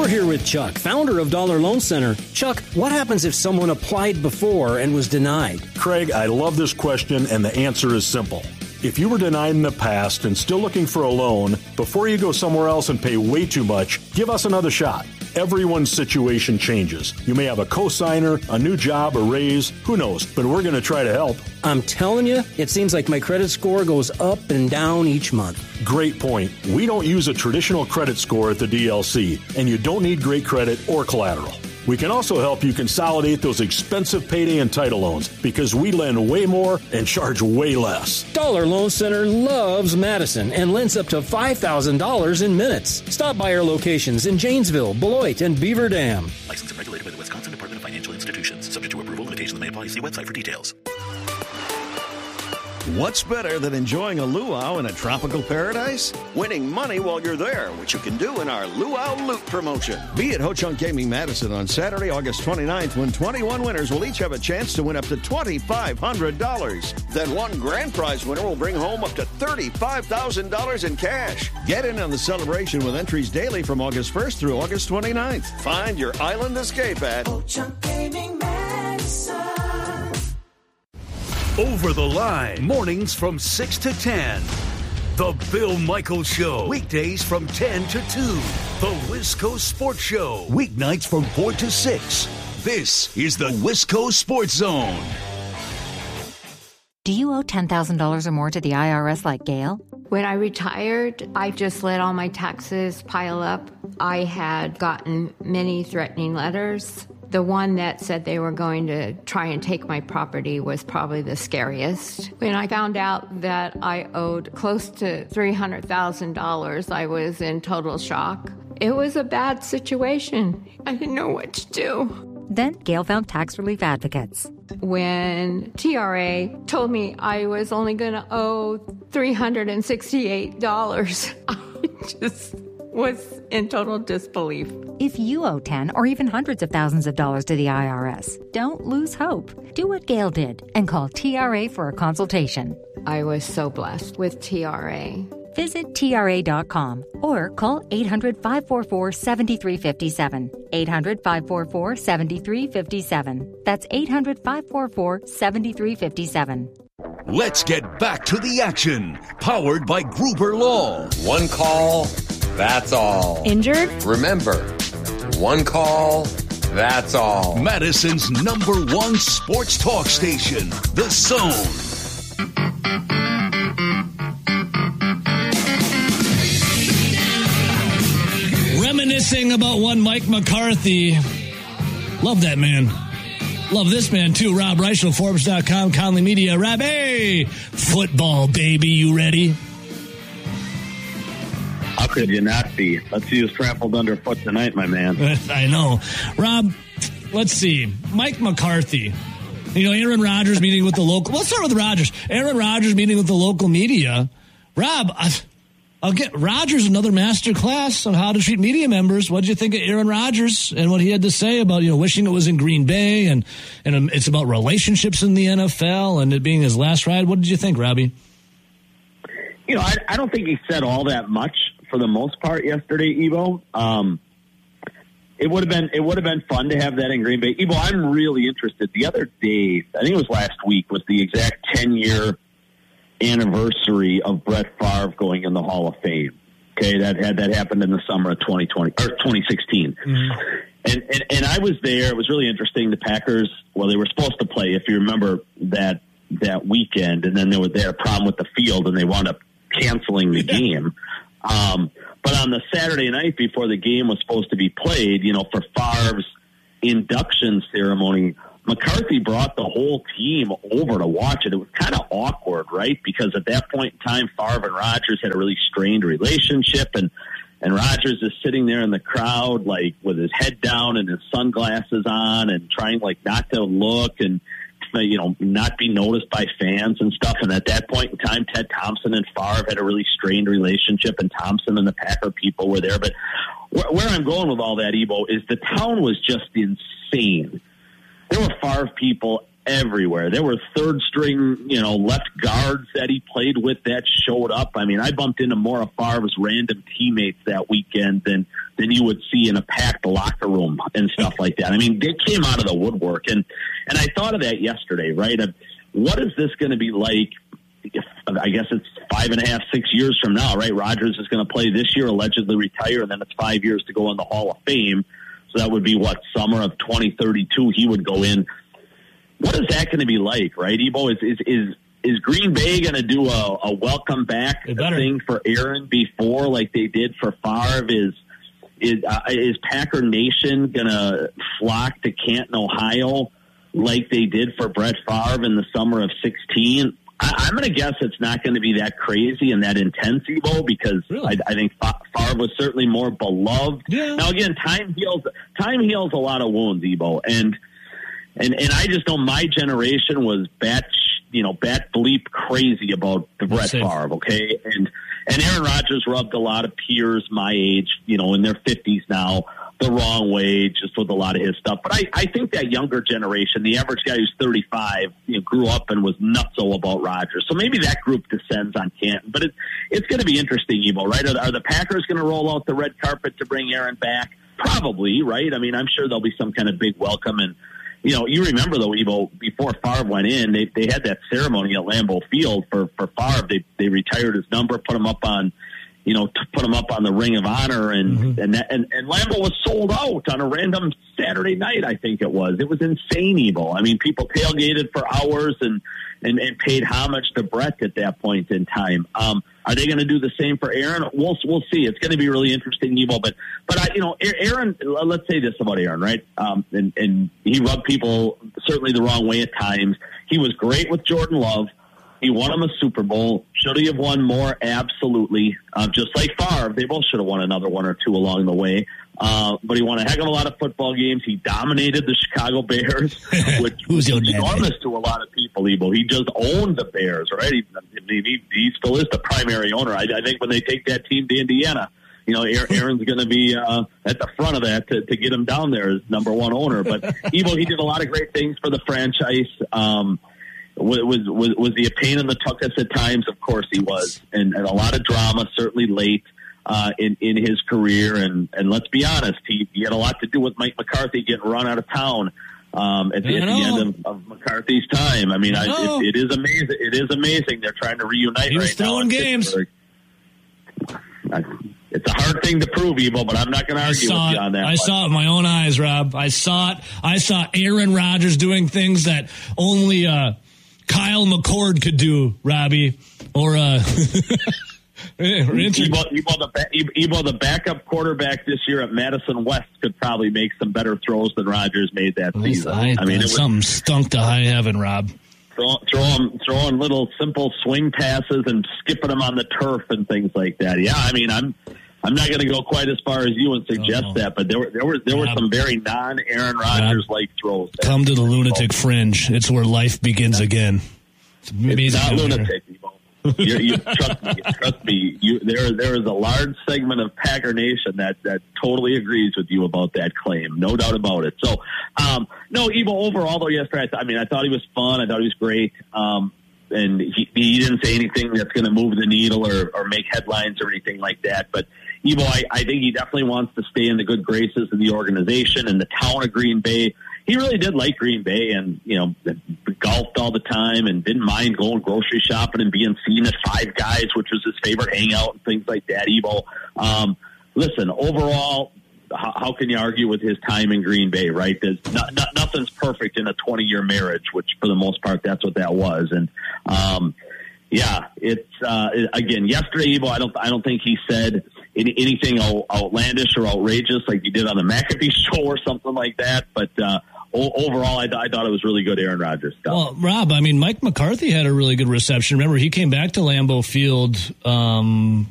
We're here with Chuck, founder of Dollar Loan Center. Chuck, what happens if someone applied before and was denied? Craig, I love this question, and the answer is simple. If you were denied in the past and still looking for a loan, before you go somewhere else and pay way too much, give us another shot. Everyone's situation changes. You may have a cosigner, a new job, a raise, who knows, but we're going to try to help. I'm telling you, it seems like my credit score goes up and down each month. Great point. We don't use a traditional credit score at the DLC, and you don't need great credit or collateral. We can also help you consolidate those expensive payday and title loans because we lend way more and charge way less. Dollar Loan Center loves Madison and lends up to $5,000 in minutes. Stop by our locations in Janesville, Beloit, and Beaver Dam. Licensed and regulated by the Wisconsin Department of Financial Institutions. Subject to approval. Limitations may apply. See website for details. What's better than enjoying a luau in a tropical paradise? Winning money while you're there, which you can do in our Luau Loot promotion. Be at Ho Chunk Gaming Madison on Saturday, August 29th, when 21 winners will each have a chance to win up to $2,500. Then one grand prize winner will bring home up to $35,000 in cash. Get in on the celebration with entries daily from August 1st through August 29th. Find your island escape at Ho Chunk Gaming Madison. Over the Line, mornings from 6 to 10. The Bill Michaels Show, weekdays from 10 to 2. The Wisco Sports Show, weeknights from 4 to 6. This is the Wisco Sports Zone. Do you owe $10,000 or more to the IRS like Gail? When I retired, I just let all my taxes pile up. I had gotten many threatening letters. The one that said they were going to try and take my property was probably the scariest. When I found out that I owed close to $300,000, I was in total shock. It was a bad situation. I didn't know what to do. Then Gail found tax relief advocates. When TRA told me I was only going to owe $368, I just was in total disbelief. If you owe 10 or even hundreds of thousands of dollars to the IRS, don't lose hope. Do what Gail did and call TRA for a consultation. I was so blessed with TRA. Visit TRA.com or call 800-544-7357. 800-544-7357. That's 800-544-7357. Let's get back to the action. Powered by Gruber Law. One call, that's all. Injured? Remember, one call, that's all. Madison's #1 sports talk station, The Zone. Reminiscing about one Mike McCarthy. Love that man. Love this man, too. Rob Reichel, Forbes.com, Conley Media. Rob, hey! Football, baby. You ready? How could you not be? Let's see who's trampled underfoot tonight, my man. I know. Rob, let's see. Mike McCarthy. You know, Aaron Rodgers meeting with the local... Let's start with Rodgers. Aaron Rodgers meeting with the local media. Rob, I'll get Rodgers another master class on how to treat media members. What did you think of Aaron Rodgers and what he had to say about, you know, wishing it was in Green Bay and it's about relationships in the NFL and it being his last ride? What did you think, Robbie? You know, I don't think he said all that much for the most part yesterday, Evo. It would have been fun to have that in Green Bay. Evo, I'm really interested. The other day, I think it was last week, was the exact 10-year anniversary of Brett Favre going in the Hall of Fame. Okay, that happened in the summer of 2020 or 2016. Mm-hmm. And I was there. It was really interesting. The Packers, well, they were supposed to play, if you remember, that weekend, and then there was a problem with the field, and they wound up canceling the game. But on the Saturday night before the game was supposed to be played, you know, for Favre's induction ceremony, McCarthy brought the whole team over to watch it. It was kind of awkward, right? Because at that point in time, Favre and Rodgers had a really strained relationship, and Rodgers is sitting there in the crowd, like with his head down and his sunglasses on and trying like not to look and, you know, not be noticed by fans and stuff. And at that point in time, Ted Thompson and Favre had a really strained relationship, and Thompson and the Packer people were there. But where I'm going with all that, Evo, is the town was just insane. There were Favre people everywhere. There were third-string, you know, left guards that he played with that showed up. I mean, I bumped into more of Favre's random teammates that weekend than than you would see in a packed locker room and stuff like that. I mean, they came out of the woodwork, and I thought of that yesterday, right? What is this going to be like? I guess it's 5.5, 6 years from now, right? Rodgers is going to play this year, allegedly retire, and then it's 5 years to go in the Hall of Fame. So that would be summer of 2032 he would go in. What is that going to be like, right, Ebo? Is Green Bay going to do a welcome back thing for Aaron before, like they did for Favre? Is Packer Nation going to flock to Canton, Ohio, like they did for Brett Favre in the summer of 2016? I'm going to guess it's not going to be that crazy and that intense, Ebo, because really? I think Favre was certainly more beloved. Yeah. Now, again, time heals a lot of wounds, Ebo, and I just know my generation was bat bleep crazy about the Brett Favre, okay, and Aaron Rodgers rubbed a lot of peers my age, in their 50s now, the wrong way, just with a lot of his stuff. But I think that younger generation, the average guy who's 35, grew up and was nutso about Rodgers. So maybe that group descends on Canton. But it's going to be interesting, Ebo, right? Are the Packers going to roll out the red carpet to bring Aaron back? Probably, right? I mean, I'm sure there'll be some kind of big welcome. And, you remember, though, Ebo, before Favre went in, they had that ceremony at Lambeau Field for Favre. They retired his number, put him up on the Ring of Honor, and Lambeau was sold out on a random Saturday night, I think it was. It was insane, Ebo. I mean, people tailgated for hours and paid homage to Brett at that point in time. Are they going to do the same for Aaron? We'll see. It's going to be really interesting, Ebo. But Aaron, let's say this about Aaron, right? And he rubbed people certainly the wrong way at times. He was great with Jordan Love. He won him a Super Bowl. Should he have won more? Absolutely. Just like Favre, they both should have won another one or two along the way. But he won a heck of a lot of football games. He dominated the Chicago Bears, which was enormous to a lot of people, Ebo. He just owned the Bears, right? He still is the primary owner. I think when they take that team to Indiana, Aaron's going to be at the front of that to get him down there as number one owner. But Ebo, he did a lot of great things for the franchise. Was he a pain in the tuchus at times? Of course he was, and a lot of drama, certainly late in his career. And let's be honest, he had a lot to do with Mike McCarthy getting run out of town at the end of McCarthy's time. I mean, it is amazing. It is amazing they're trying to reunite he was right throwing now. Games. It's a hard thing to prove, Ebo, but I'm not going to argue with you on that. I saw it with my own eyes, Rob. I saw it. I saw Aaron Rodgers doing things that only Kyle McCord could do, Robbie, or the backup quarterback this year at Madison West could probably make some better throws than Rodgers made that season. I mean, something stunk to high heaven, Rob. Throwing little simple swing passes and skipping them on the turf and things like that. Yeah, I mean, I'm not going to go quite as far as you and suggest that, but there were some very non-Aaron Rodgers-like throws. Come to the lunatic fringe. It's where life begins again. It's not lunatic, Ebo. Trust me. There is a large segment of Packer Nation that totally agrees with you about that claim. No doubt about it. So, no, Ebo, overall, though, yesterday, I thought he was fun. I thought he was great. And he didn't say anything that's going to move the needle or make headlines or anything like that. But, Ebo, I think he definitely wants to stay in the good graces of the organization and the town of Green Bay. He really did like Green Bay and, golfed all the time and didn't mind going grocery shopping and being seen at Five Guys, which was his favorite hangout and things like that, Ebo. Listen, overall, how can you argue with his time in Green Bay, right? There's nothing's perfect in a 20-year marriage, which for the most part, that's what that was. And, it's again, yesterday, Ebo, I don't think he said anything outlandish or outrageous like he did on the McAfee show or something like that. But overall, I thought it was really good Aaron Rodgers stuff. Well, Rob, I mean, Mike McCarthy had a really good reception. Remember, he came back to Lambeau Field